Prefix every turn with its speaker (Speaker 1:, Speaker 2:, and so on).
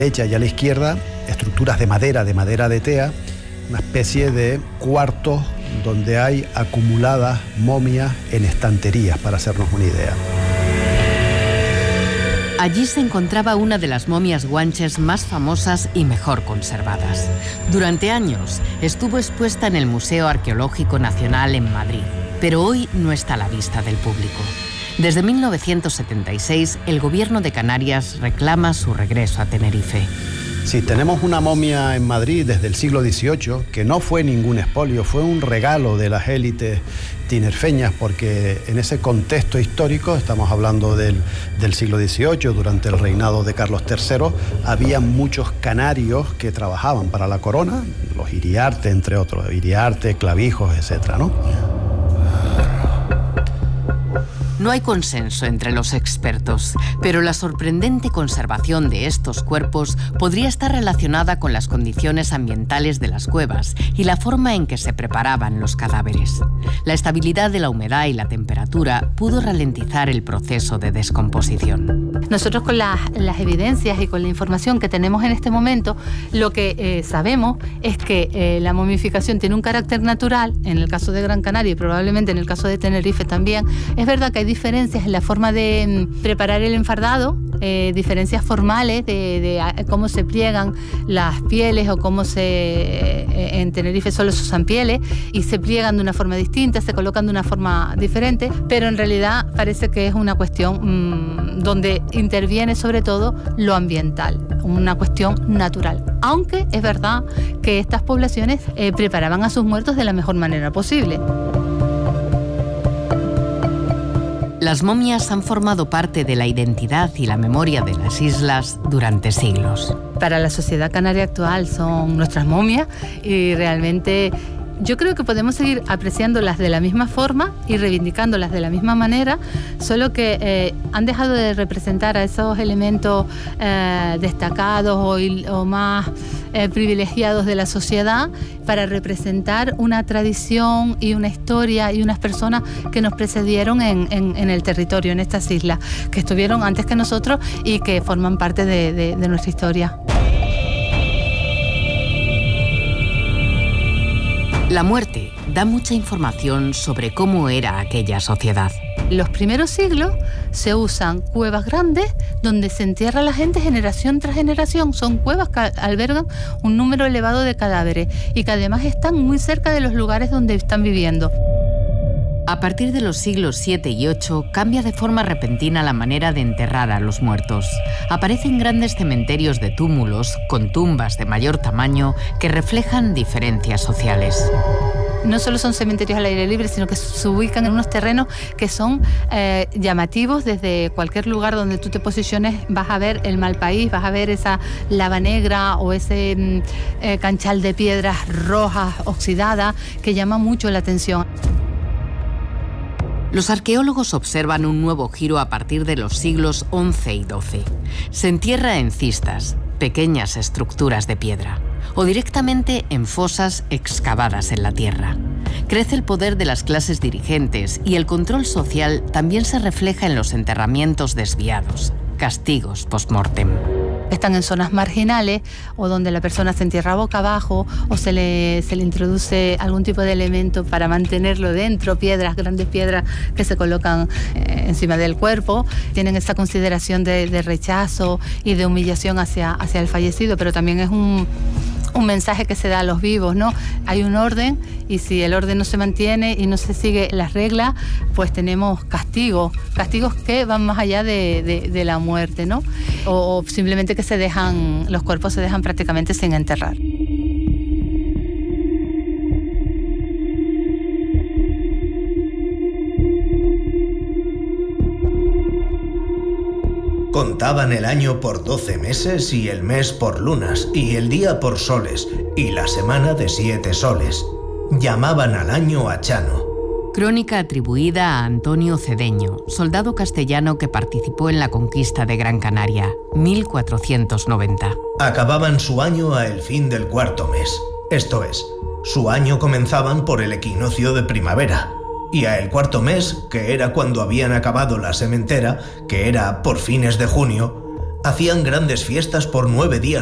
Speaker 1: derecha y a la izquierda, estructuras de madera de tea, una especie de cuartos donde hay acumuladas momias en estanterías, para hacernos una idea.
Speaker 2: Allí se encontraba una de las momias guanches más famosas y mejor conservadas. Durante años estuvo expuesta en el Museo Arqueológico Nacional en Madrid, pero hoy no está a la vista del público. Desde 1976, el Gobierno de Canarias reclama su regreso a Tenerife.
Speaker 1: Sí, tenemos una momia en Madrid desde el siglo XVIII, que no fue ningún expolio, fue un regalo de las élites tinerfeñas, porque en ese contexto histórico, estamos hablando del siglo XVIII, durante el reinado de Carlos III, había muchos canarios que trabajaban para la corona, los Iriarte, entre otros, Iriarte, Clavijos, etcétera, ¿no?
Speaker 2: No hay consenso entre los expertos, pero la sorprendente conservación de estos cuerpos podría estar relacionada con las condiciones ambientales de las cuevas y la forma en que se preparaban los cadáveres. La estabilidad de la humedad y la temperatura pudo ralentizar el proceso de descomposición.
Speaker 3: Nosotros, con las evidencias y con la información que tenemos en este momento, lo que sabemos es que la momificación tiene un carácter natural, en el caso de Gran Canaria y probablemente en el caso de Tenerife también. Es verdad que hay diferencias en la forma de preparar el enfardado, diferencias formales de cómo se pliegan las pieles o cómo en Tenerife solo se usan pieles y se pliegan de una forma distinta, se colocan de una forma diferente, pero en realidad parece que es una cuestión donde interviene sobre todo lo ambiental, una cuestión natural. Aunque es verdad que estas poblaciones preparaban a sus muertos de la mejor manera posible.
Speaker 2: Las momias han formado parte de la identidad y la memoria de las islas durante siglos.
Speaker 3: Para la sociedad canaria actual son nuestras momias y realmente yo creo que podemos seguir apreciándolas de la misma forma y reivindicándolas de la misma manera, solo que han dejado de representar a esos elementos destacados o más privilegiados de la sociedad para representar una tradición y una historia y unas personas que nos precedieron en el territorio, en estas islas, que estuvieron antes que nosotros y que forman parte de nuestra historia.
Speaker 2: La muerte da mucha información sobre cómo era aquella sociedad.
Speaker 3: En los primeros siglos se usan cuevas grandes donde se entierra a la gente generación tras generación. Son cuevas que albergan un número elevado de cadáveres y que además están muy cerca de los lugares donde están viviendo.
Speaker 2: A partir de los siglos VII y VIII cambia de forma repentina la manera de enterrar a los muertos. Aparecen grandes cementerios de túmulos con tumbas de mayor tamaño que reflejan diferencias sociales.
Speaker 3: No solo son cementerios al aire libre, sino que se ubican en unos terrenos que son llamativos. Desde cualquier lugar donde tú te posiciones vas a ver el Malpaís, vas a ver esa lava negra o ese canchal de piedras rojas oxidadas que llama mucho la atención.
Speaker 2: Los arqueólogos observan un nuevo giro a partir de los siglos XI y XII. Se entierra en cistas, pequeñas estructuras de piedra, o directamente en fosas excavadas en la tierra. Crece el poder de las clases dirigentes y el control social también se refleja en los enterramientos desviados, castigos post-mortem.
Speaker 3: Están en zonas marginales o donde la persona se entierra boca abajo o se le introduce algún tipo de elemento para mantenerlo dentro, piedras, grandes piedras que se colocan encima del cuerpo. Tienen esa consideración de rechazo y de humillación hacia el fallecido, pero también es un mensaje que se da a los vivos, ¿no? Hay un orden y si el orden no se mantiene y no se sigue las reglas, pues tenemos castigos que van más allá de la muerte, ¿no? O simplemente que los cuerpos se dejan prácticamente sin enterrar.
Speaker 4: Contaban el año por 12 meses y el mes por lunas y el día por soles y la semana de 7 soles. Llamaban al año a Chano.
Speaker 2: Crónica atribuida a Antonio Cedeño, soldado castellano que participó en la conquista de Gran Canaria, 1490.
Speaker 4: Acababan su año a el fin del cuarto mes. Esto es, su año comenzaban por el equinoccio de primavera. Y a el cuarto mes, que era cuando habían acabado la sementera, que era por fines de junio, Hacían grandes fiestas por 9 días